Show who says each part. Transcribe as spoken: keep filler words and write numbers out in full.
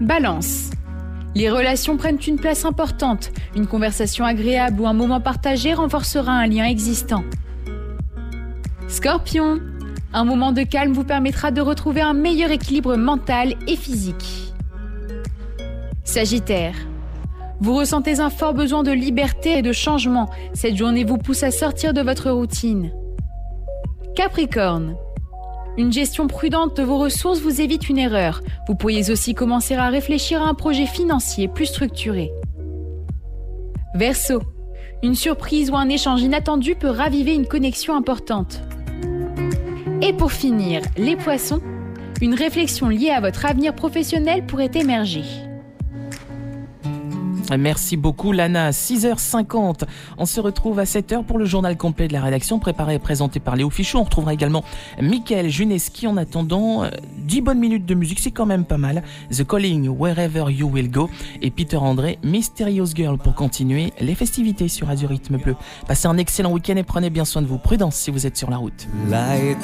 Speaker 1: Balance. Les relations prennent une place importante. Une conversation agréable ou un moment partagé renforcera un lien existant. Scorpion. Un moment de calme vous permettra de retrouver un meilleur équilibre mental et physique. Sagittaire. Vous ressentez un fort besoin de liberté et de changement. Cette journée vous pousse à sortir de votre routine. Capricorne. Une gestion prudente de vos ressources vous évite une erreur. Vous pourriez aussi commencer à réfléchir à un projet financier plus structuré. Verseau. Une surprise ou un échange inattendu peut raviver une connexion importante. Et pour finir, les poissons, une réflexion liée à votre avenir professionnel pourrait émerger.
Speaker 2: Merci beaucoup Lana, six heures cinquante. On se retrouve à sept heures pour le journal complet de la rédaction préparé et présenté par Léo Fichou. On retrouvera également Mickaël Juneski. En attendant, dix bonnes minutes de musique, c'est quand même pas mal. The Calling, Wherever You Will Go et Peter André, Mysterious Girl pour continuer les festivités sur Radio Rythme Bleu. Passez un excellent week-end et prenez bien soin de vous. Prudence si vous êtes sur la route. Light.